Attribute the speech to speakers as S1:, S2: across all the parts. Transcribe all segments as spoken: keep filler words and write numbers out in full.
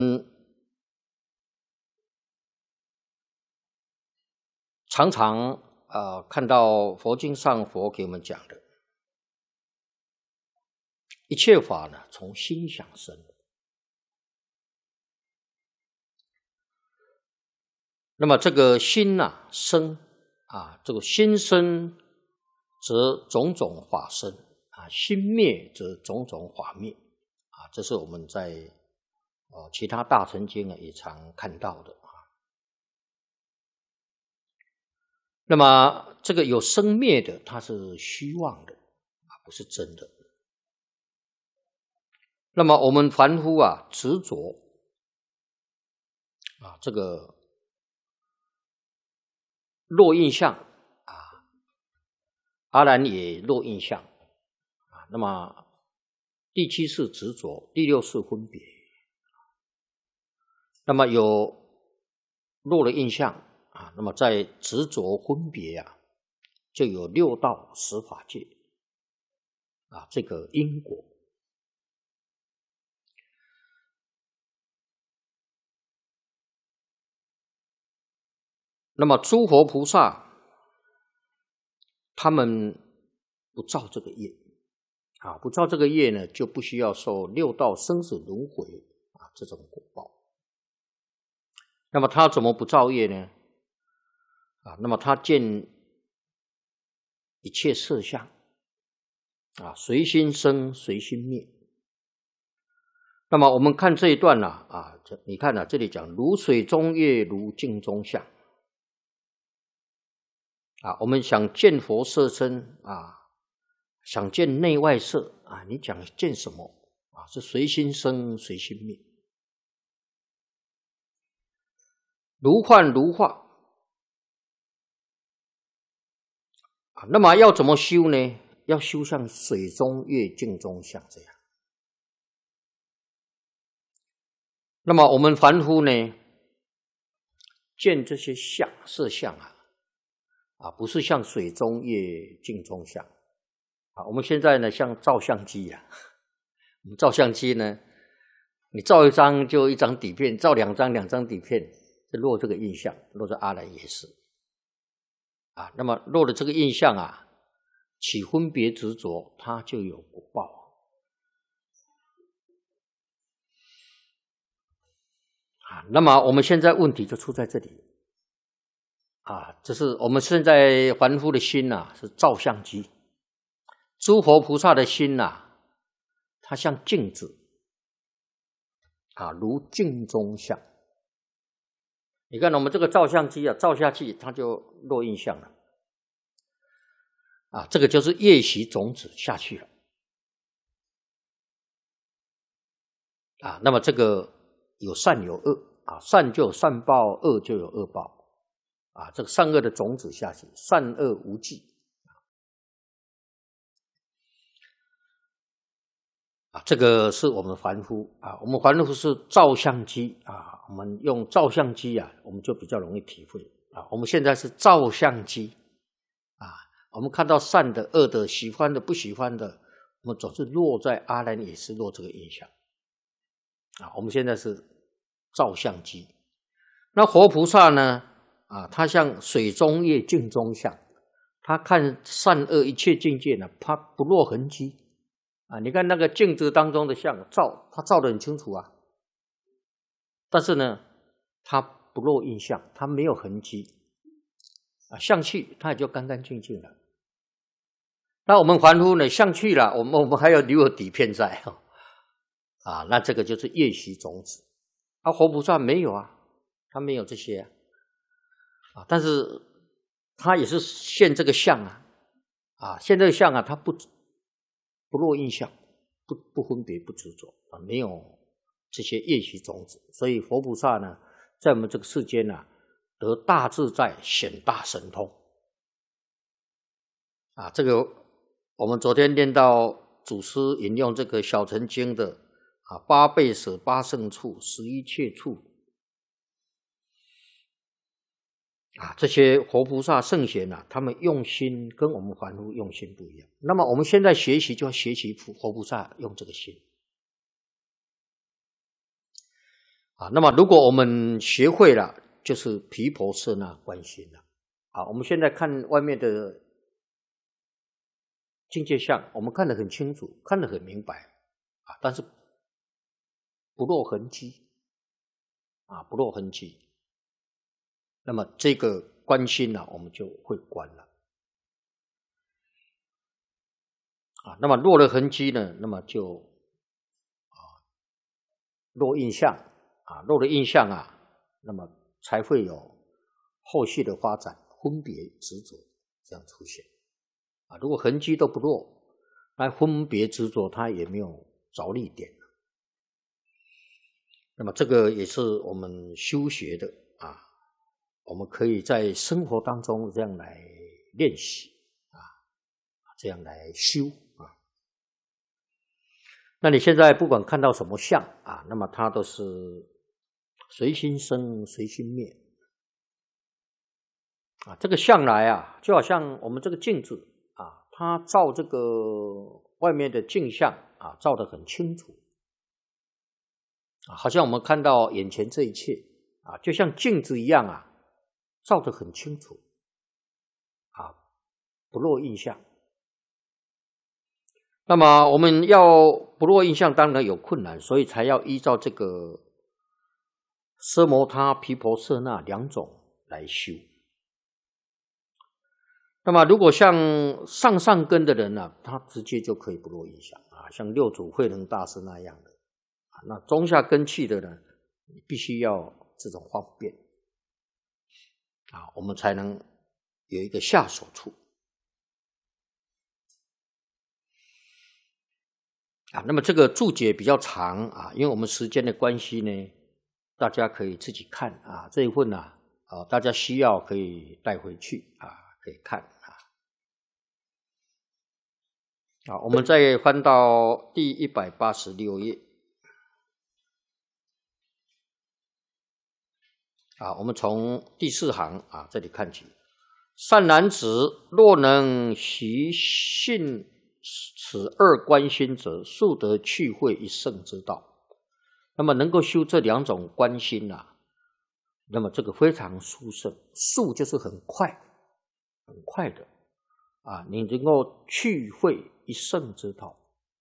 S1: 嗯，常常呃看到佛经上佛给我们讲的，一切法呢从心想生。那么这个心呐、啊、生啊，这个心生则种种法生啊，心灭则种种法灭啊，这是我们在呃其他大乘经啊也常看到的啊。那么这个有生灭的，它是虚妄的啊，不是真的。那么我们凡夫啊执着啊，这个落印象啊，阿难也落印象啊。那么第七是执着，第六是分别。那么有落了印象啊，那么在执着分别啊，就有六道十法界啊，这个因果。那么诸佛菩萨他们不造这个业啊，不造这个业呢，就不需要受六道生死轮回啊这种果报。那么他怎么不造业呢？啊，那么他见一切色相啊，随心生，随心灭。那么我们看这一段呢 啊, 啊，你看啊，这里讲如水中月，如镜中像啊，我们想见佛色身啊，想见内外色啊，你讲见什么啊？是随心生，随心灭。如幻如化啊，那么要怎么修呢？要修像水中月，镜中像这样。那么我们凡夫呢，见这些相色相啊，啊，不是像水中月，镜中像啊。我们现在呢，像照相机啊，我们照相机呢，你照一张就一张底片，照两张两张底片，就落这个印象，落这阿难也是啊。那么落了这个印象啊，起分别执着，它就有果报。啊，那么我们现在问题就出在这里啊，这是我们现在凡夫的心呐、啊，是照相机；诸佛菩萨的心呐、啊，它像镜子啊，如镜中像。你看我们这个照相机啊，照下去它就落印象了啊，这个就是业习种子下去了啊。那么这个有善有恶啊，善就有善报，恶就有恶报啊。这个善恶的种子下去，善恶无记啊。这个是我们凡夫啊，我们凡夫是照相机啊，我们用照相机啊，我们就比较容易体会啊。我们现在是照相机啊，我们看到善的、恶的、喜欢的、不喜欢的，我们总是落在阿难也是落这个印象啊。我们现在是照相机，那活菩萨呢？啊，他像水中月，镜中像，他看善恶一切境界呢，他不落痕迹啊。你看那个镜子当中的像照，他照得很清楚啊，但是呢，他不落印象，他没有痕迹啊，相去他也就干干净净了。那我们凡夫呢，相去了，我们我们还要留有底片在啊，那这个就是业习种子。啊，活菩萨没有啊，他没有这些啊，啊，但是他也是现这个相啊，啊，现这个相啊，他不不落印象，不不分别，不执着啊，没有这些业习种子，所以佛菩萨呢，在我们这个世间呢、啊，得大自在，显大神通啊。这个我们昨天念到祖师引用这个小乘经的。啊，八倍舍、八胜处、十一切处啊，这些活菩萨圣贤啊，他们用心跟我们凡夫用心不一样。那么我们现在学习就要学习活菩萨用这个心啊。那么如果我们学会了，就是毗婆舍那观心了。啊，我们现在看外面的境界相，我们看得很清楚，看得很明白啊，但是不落痕迹啊，不落痕迹。那么这个观心呢、啊，我们就会观了啊。那么落了痕迹呢，那么就啊落印象啊，落了印象啊，那么才会有后续的发展，分别执着这样出现啊。如果痕迹都不落，那分别执着它也没有着力点。那么这个也是我们修学的啊。我们可以在生活当中这样来练习啊，这样来修啊。那你现在不管看到什么相啊，那么它都是随心生随心灭啊。这个相来啊，就好像我们这个镜子啊，它照这个外面的镜像啊，照得很清楚啊，好像我们看到眼前这一切啊，就像镜子一样啊。照得很清楚啊，不落印象。那么我们要不落印象，当然有困难，所以才要依照这个奢摩他、毗婆舍那两种来修。那么如果像上上根的人呢、啊，他直接就可以不落印象啊，像六祖慧能大师那样的啊。那中下根器的呢，你必须要这种方便。啊，我们才能有一个下手处啊。那么这个注解比较长啊，因为我们时间的关系呢，大家可以自己看啊。这一份呢、啊，啊，大家需要可以带回去啊，可以看啊。好，我们再翻到第一百八十六页。啊，我们从第四行啊这里看起。善男子，若能习信此二观心者，速得去慧一乘之道。那么能够修这两种观心啊，那么这个非常殊胜，速就是很快，很快的啊，你能够去慧一乘之道。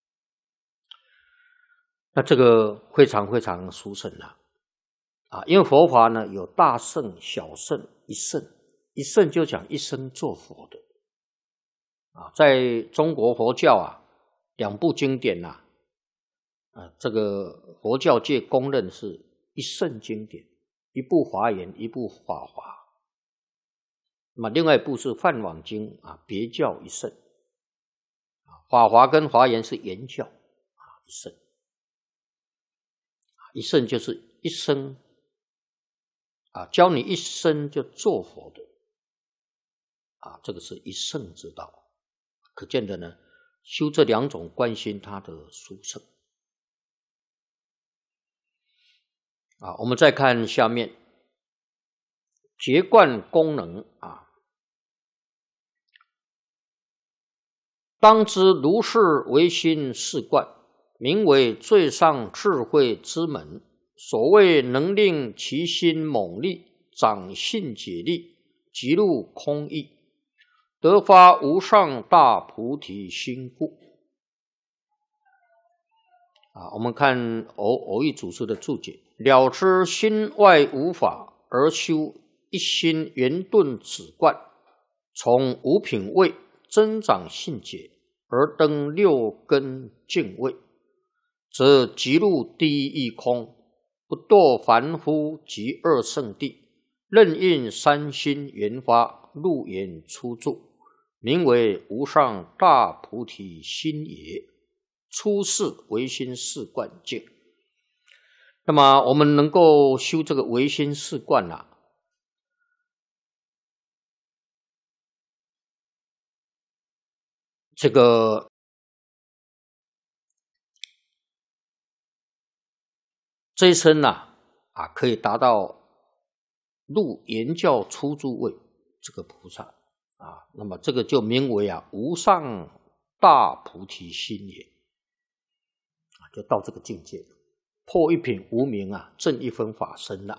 S1: 那这个非常非常殊胜了。啊，因为佛法呢有大乘、小乘、一乘，一乘就讲一生做佛的啊。在中国佛教啊，两部经典呐、啊，啊，这个佛教界公认是一乘经典，一部华严，一部法华。那么另外一部是梵网经啊，别教一乘啊，法华跟华严是原教啊，一乘，一乘就是一生。啊，教你一生就做佛的啊，这个是一乘之道。可见的呢，修这两种观心，它的殊胜啊。我们再看下面觉观功能啊，当知如是唯心是观，名为最上智慧之门。所谓能令其心猛力，长信解力，即入空义，得发无上大菩提心故。啊，我们看偶偶益祖师的注解：了知心外无法，而修一心圆顿止观，从五品位增长信解，而登六根净位，则即入第一义空。不堕凡夫及二圣地，任运三心缘发，入缘出住，名为无上大菩提心也。出世唯心是观境。那么我们能够修这个唯心是观啊，这个这一生啊，啊可以达到入圆教出住位这个菩萨啊，那么这个就名为啊无上大菩提心也啊，就到这个境界。 破一品无明啊，正一分法身了。